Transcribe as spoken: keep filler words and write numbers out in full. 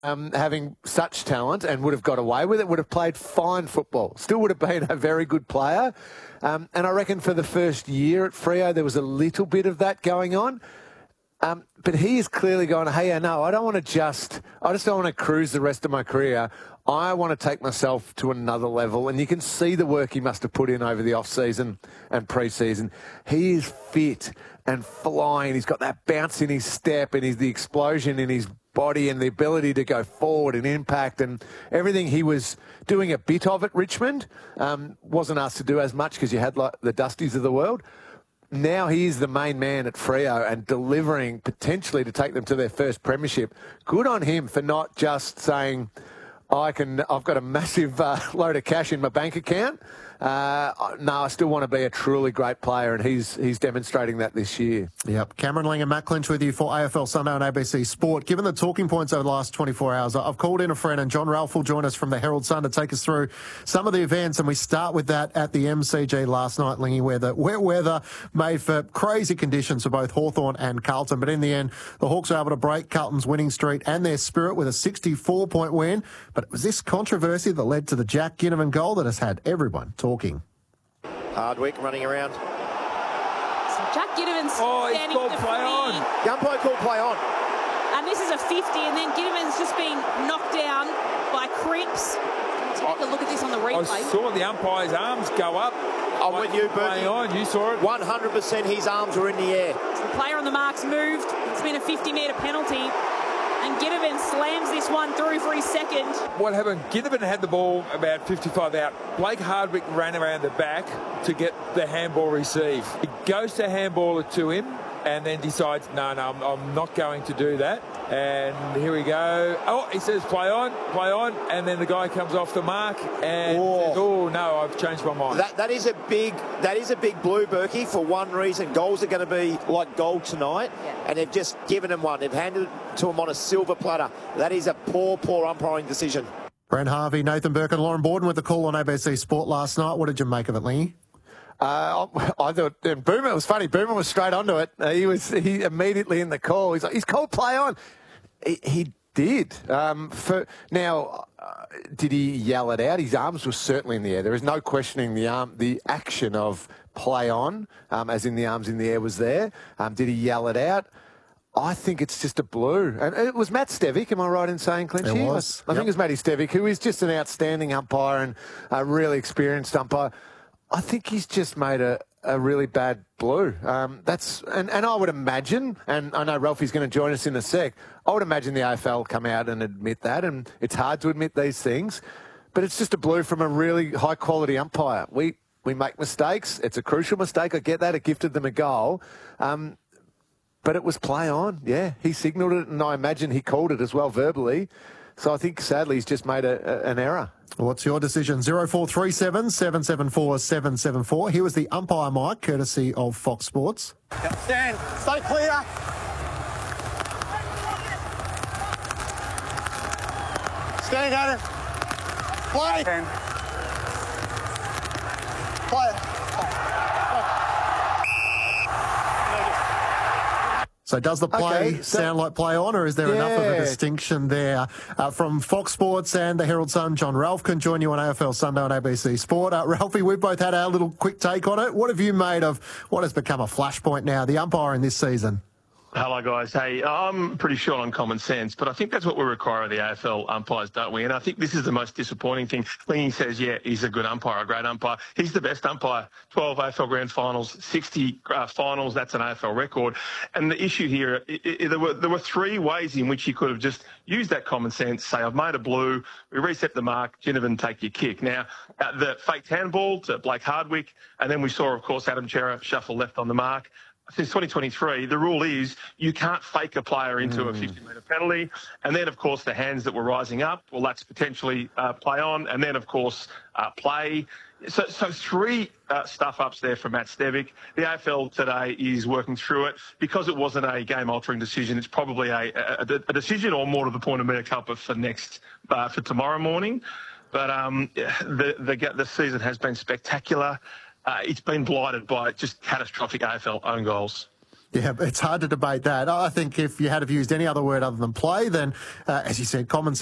Um, having such talent and would have got away with it, would have played fine football, still would have been a very good player. Um, and I reckon for the first year at Freo, there was a little bit of that going on. Um, but he is clearly going, hey, no, I don't want to just, I just don't want to cruise the rest of my career. I want to take myself to another level. And you can see the work he must have put in over the off-season and pre-season. He is fit and flying. He's got that bounce in his step and he's the explosion in his body and the ability to go forward and impact, and everything he was doing a bit of at Richmond. Um, wasn't asked to do as much because you had like the Dusties of the world. Now he is the main man at Freo and delivering potentially to take them to their first premiership. Good on him for not just saying, I can, I've got a massive uh, load of cash in my bank account. Uh, no, I still want to be a truly great player, and he's he's demonstrating that this year. Yep. Cameron Lang and Matt Clinch with you for A F L Sunday on A B C Sport. Given the talking points over the last twenty-four hours, I've called in a friend, and John Ralph will join us from the Herald Sun to take us through some of the events, and we start with that at the M C G last night, Lingy, where the wet weather made for crazy conditions for both Hawthorn and Carlton, but in the end, the Hawks were able to break Carlton's winning streak and their spirit with a sixty-four point win, but it was this controversy that led to the Jack Ginnivan goal that has had everyone talking. Hardwick running around. So Jack Ginnivan's oh, standing called play on. The umpire called play on. And this is a fifty, and then Ginnivan's just been knocked down by Cripps. Take a look at this on the replay. I saw the umpire's arms go up. I'm with you, Bertie. on. You saw it. one hundred percent his arms were in the air. So the player on the mark's moved. It's been a fifty metre penalty. And Ginnivan slams this one through for his second. What happened? Ginnivan had the ball about fifty-five out. Blake Hardwick ran around the back to get the handball received. He goes to handball it to him and then decides, no, no, I'm, I'm not going to do that. And here we go. Oh, he says, play on, play on. And then the guy comes off the mark and oh, says, oh, no, I've changed my mind. That, that is a big that is a big blue, Berkey, for one reason. Goals are going to be like gold tonight, yeah. And they've just given him one. They've handed it to him on a silver platter. That is a poor, poor umpiring decision. Brent Harvey, Nathan Burke and Lauren Borden with the call on A B C Sport last night. What did you make of it, Lingy? Uh, I thought and Boomer, it was funny. Boomer was straight onto it. Uh, he was he immediately in the call. He's like, he's called play on. He, he did. Um, for now, uh, did he yell it out? His arms were certainly in the air. There is no questioning the arm, the action of play on, um, as in the arms in the air was there. Um, did he yell it out? I think it's just a blue. And it was Matt Stevic, am I right in saying, Clinchy? It was. I, I yep. think it was Matty Stevic, who is just an outstanding umpire and a really experienced umpire. I think he's just made a, a really bad blue. Um, that's and, and I would imagine, and I know Ralphie's going to join us in a sec, I would imagine the A F L come out and admit that, and it's hard to admit these things, but it's just a blue from a really high-quality umpire. We we make mistakes. It's a crucial mistake. I get that. It gifted them a goal. Um, but it was play on. Yeah, he signalled it, and I imagine he called it as well verbally. So I think, sadly, he's just made a, a, an error. What's your decision? zero four three seven, seven seven four, seven seven four. Here was the umpire mic, courtesy of Fox Sports. Yep. Stand. Stay clear. Stand at it. Play. Stand. Play. So does the play okay, so, sound like play on, or is there yeah. enough of a distinction there? Uh, from Fox Sports and the Herald Sun, John Ralph can join you on A F L Sunday on A B C Sport. Uh, Ralphie, we've both had our little quick take on it. What have you made of what has become a flashpoint now, the umpiring this season? Hello, guys. Hey, I'm pretty short on common sense, but I think that's what we require of the A F L umpires, don't we? And I think this is the most disappointing thing. Lingy says, yeah, he's a good umpire, a great umpire. He's the best umpire. twelve A F L Grand Finals, sixty uh, finals. That's an A F L record. And the issue here, it, it, there were there were three ways in which he could have just used that common sense, say, I've made a blue, we reset the mark, Ginnivan, take your kick. Now, uh, the faked handball to Blake Hardwick, and then we saw, of course, Adam Chera shuffle left on the mark. Since twenty twenty-three, the rule is you can't fake a player into mm. a fifty metre penalty. And then, of course, the hands that were rising up, well, that's potentially uh, play on. And then, of course, uh, play. So, so three uh, stuff-ups there for Matt Stevic. The A F L today is working through it. Because it wasn't a game-altering decision, it's probably a, a, a decision, or more to the point, of mea culpa for next, uh, for tomorrow morning. But um, the, the, the season has been spectacular. Uh, it's been blighted by just catastrophic A F L own goals. Yeah, it's hard to debate that. I think if you had have used any other word other than play, then, uh, as you said, common sense.